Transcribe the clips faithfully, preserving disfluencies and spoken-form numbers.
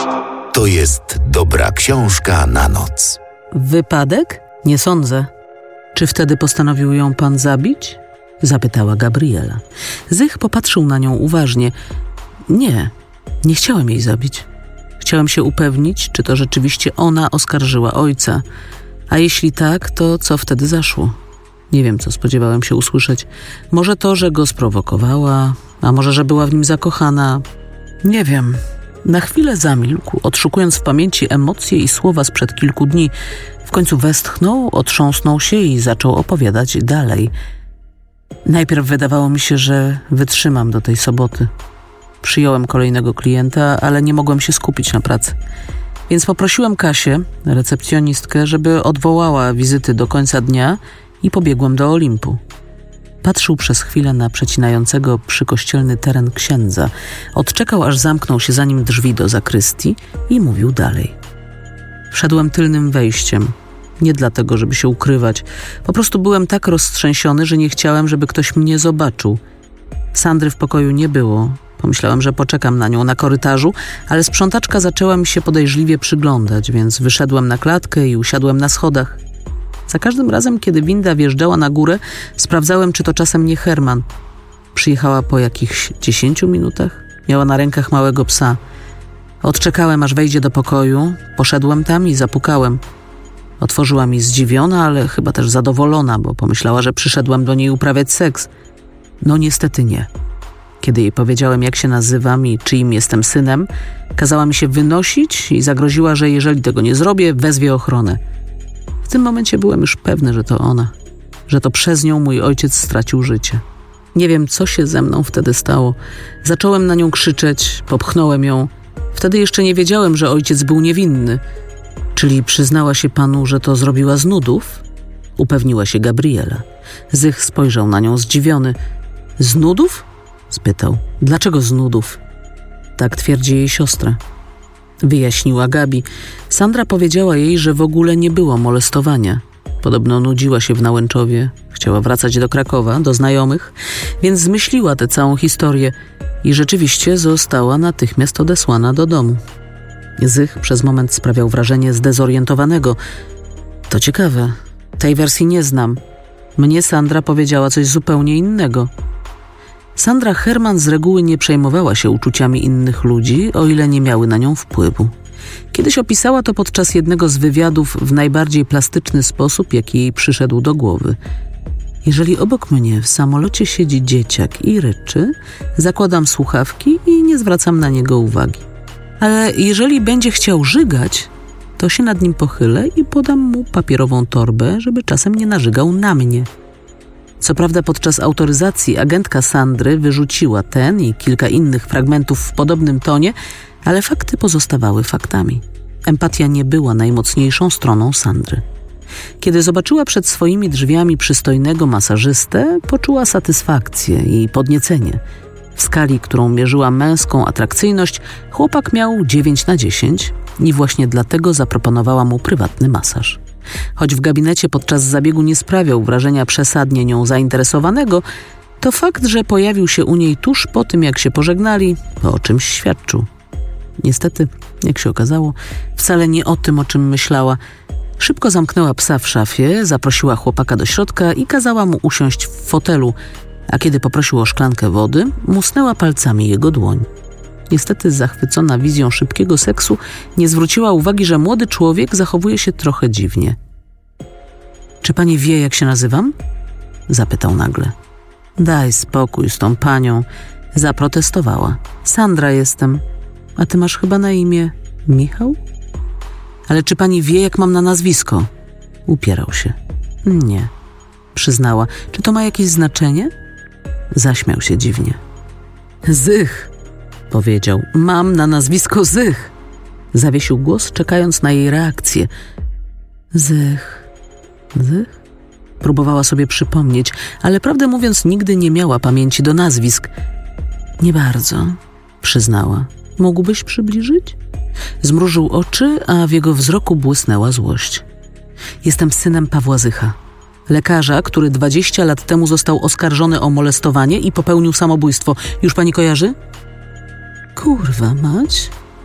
To jest dobra książka na noc. Wypadek? Nie sądzę. Czy wtedy postanowił ją pan zabić? Zapytała Gabriela. Zych popatrzył na nią uważnie. Nie, nie chciałem jej zabić. Chciałem się upewnić, czy to rzeczywiście ona oskarżyła ojca. A jeśli tak, to co wtedy zaszło? Nie wiem, co spodziewałem się usłyszeć. Może to, że go sprowokowała, a może, że była w nim zakochana. Nie wiem. Na chwilę zamilkł, odszukując w pamięci emocje i słowa sprzed kilku dni. W końcu westchnął, otrząsnął się i zaczął opowiadać dalej. Najpierw wydawało mi się, że wytrzymam do tej soboty. Przyjąłem kolejnego klienta, ale nie mogłem się skupić na pracy. Więc poprosiłem Kasię, recepcjonistkę, żeby odwołała wizyty do końca dnia i pobiegłem do Olimpu. Patrzył przez chwilę na przecinającego przykościelny teren księdza. Odczekał, aż zamknął się za nim drzwi do zakrystii i mówił dalej. Wszedłem tylnym wejściem. Nie dlatego, żeby się ukrywać. Po prostu byłem tak roztrzęsiony, że nie chciałem, żeby ktoś mnie zobaczył. Sandry w pokoju nie było. Pomyślałem, że poczekam na nią na korytarzu, ale sprzątaczka zaczęła mi się podejrzliwie przyglądać, więc wyszedłem na klatkę i usiadłem na schodach. Za każdym razem, kiedy winda wjeżdżała na górę, sprawdzałem, czy to czasem nie Herman. Przyjechała po jakichś dziesięciu minutach. Miała na rękach małego psa. Odczekałem, aż wejdzie do pokoju. Poszedłem tam i zapukałem. Otworzyła mi zdziwiona, ale chyba też zadowolona, bo pomyślała, że przyszedłem do niej uprawiać seks. No niestety nie. Kiedy jej powiedziałem, jak się nazywam i czyim jestem synem, kazała mi się wynosić i zagroziła, że jeżeli tego nie zrobię, wezwie ochronę. W tym momencie byłem już pewny, że to ona, że to przez nią mój ojciec stracił życie. Nie wiem, co się ze mną wtedy stało. Zacząłem na nią krzyczeć, popchnąłem ją. Wtedy jeszcze nie wiedziałem, że ojciec był niewinny. Czyli przyznała się panu, że to zrobiła z nudów? Upewniła się Gabriela. Zych spojrzał na nią zdziwiony. Z nudów? Spytał. Dlaczego z nudów? Tak twierdzi jej siostra. Wyjaśniła Gabi. Sandra powiedziała jej, że w ogóle nie było molestowania. Podobno nudziła się w Nałęczowie. Chciała wracać do Krakowa, do znajomych, więc zmyśliła tę całą historię i rzeczywiście została natychmiast odesłana do domu. Zych przez moment sprawiał wrażenie zdezorientowanego. To ciekawe. Tej wersji nie znam. Mnie Sandra powiedziała coś zupełnie innego. Sandra Herman z reguły nie przejmowała się uczuciami innych ludzi, o ile nie miały na nią wpływu. Kiedyś opisała to podczas jednego z wywiadów w najbardziej plastyczny sposób, jaki jej przyszedł do głowy. Jeżeli obok mnie w samolocie siedzi dzieciak i ryczy, zakładam słuchawki i nie zwracam na niego uwagi. Ale jeżeli będzie chciał żygać, to się nad nim pochylę i podam mu papierową torbę, żeby czasem nie narzygał na mnie. Co prawda podczas autoryzacji agentka Sandry wyrzuciła ten i kilka innych fragmentów w podobnym tonie, ale fakty pozostawały faktami. Empatia nie była najmocniejszą stroną Sandry. Kiedy zobaczyła przed swoimi drzwiami przystojnego masażystę, poczuła satysfakcję i podniecenie. W skali, którą mierzyła męską atrakcyjność, chłopak miał dziewięć na dziesięć i właśnie dlatego zaproponowała mu prywatny masaż. Choć w gabinecie podczas zabiegu nie sprawiał wrażenia przesadnie nią zainteresowanego, to fakt, że pojawił się u niej tuż po tym, jak się pożegnali, o czymś świadczył. Niestety, jak się okazało, wcale nie o tym, o czym myślała. Szybko zamknęła psa w szafie, zaprosiła chłopaka do środka i kazała mu usiąść w fotelu, a kiedy poprosił o szklankę wody, musnęła palcami jego dłoń. Niestety zachwycona wizją szybkiego seksu nie zwróciła uwagi, że młody człowiek zachowuje się trochę dziwnie. Czy pani wie, jak się nazywam? Zapytał nagle. Daj spokój z tą panią. Zaprotestowała. Sandra jestem. A ty masz chyba na imię Michał? Ale czy pani wie, jak mam na nazwisko? Upierał się. Nie, przyznała. Czy to ma jakieś znaczenie? Zaśmiał się dziwnie. Zych, powiedział. Mam na nazwisko Zych. Zawiesił głos, czekając na jej reakcję. Zych. Zych? Próbowała sobie przypomnieć, ale prawdę mówiąc nigdy nie miała pamięci do nazwisk. Nie bardzo, przyznała. Mógłbyś przybliżyć? Zmrużył oczy, a w jego wzroku błysnęła złość. Jestem synem Pawła Zycha, lekarza, który dwadzieścia lat temu został oskarżony o molestowanie i popełnił samobójstwo. Już pani kojarzy? Kurwa mać,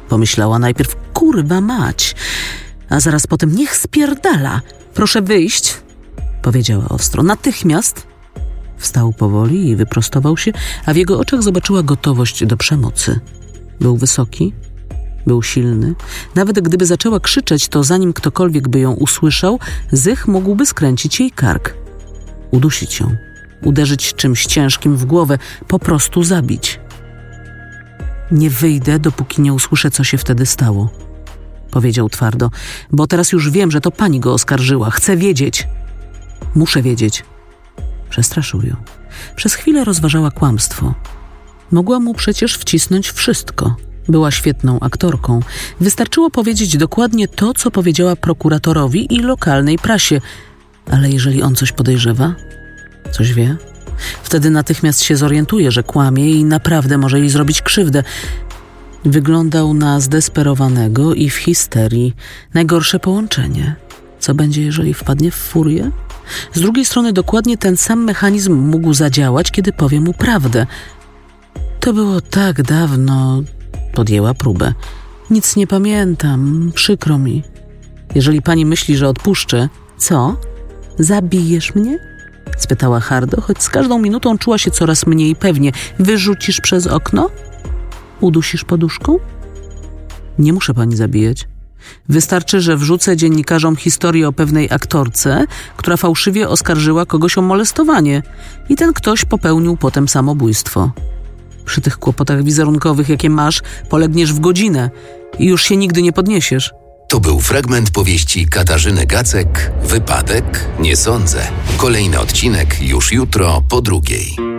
Pomyślała najpierw, kurwa mać, a zaraz potem niech spierdala. Proszę wyjść, powiedziała ostro. Natychmiast. Wstał powoli i wyprostował się, a w jego oczach zobaczyła gotowość do przemocy. Był wysoki, był silny. Nawet gdyby zaczęła krzyczeć, to zanim ktokolwiek by ją usłyszał, Zych mógłby skręcić jej kark. Udusić ją, uderzyć czymś ciężkim w głowę, po prostu zabić. Nie wyjdę, dopóki nie usłyszę, co się wtedy stało, powiedział twardo, bo teraz już wiem, że to pani go oskarżyła. Chcę wiedzieć. Muszę wiedzieć. Przestraszył ją. Przez chwilę rozważała kłamstwo. Mogła mu przecież wcisnąć wszystko. Była świetną aktorką. Wystarczyło powiedzieć dokładnie to, co powiedziała prokuratorowi i lokalnej prasie. Ale jeżeli on coś podejrzewa, coś wie, wtedy natychmiast się zorientuje, że kłamie i naprawdę może jej zrobić krzywdę. Wyglądał na zdesperowanego i w histerii. Najgorsze połączenie. Co będzie, jeżeli wpadnie w furię? Z drugiej strony dokładnie ten sam mechanizm mógł zadziałać, kiedy powie mu prawdę. To było tak dawno... Podjęła próbę. Nic nie pamiętam, przykro mi. Jeżeli pani myśli, że odpuszczę... Co? Zabijesz mnie? Spytała hardo, choć z każdą minutą czuła się coraz mniej pewnie. Wyrzucisz przez okno? Udusisz poduszką? Nie muszę pani zabijać. Wystarczy, że wrzucę dziennikarzom historię o pewnej aktorce, która fałszywie oskarżyła kogoś o molestowanie i ten ktoś popełnił potem samobójstwo. Przy tych kłopotach wizerunkowych, jakie masz, polegniesz w godzinę i już się nigdy nie podniesiesz. To był fragment powieści Katarzyny Gacek, Wypadek? Nie sądzę. Kolejny odcinek już jutro po drugiej.